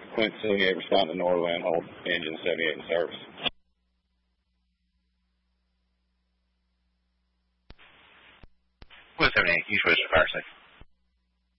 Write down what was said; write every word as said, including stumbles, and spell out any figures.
Quint seventy-eight, respond to Norland, hold engine seventy-eight in service. Quint seventy-eight, East West Fire Station.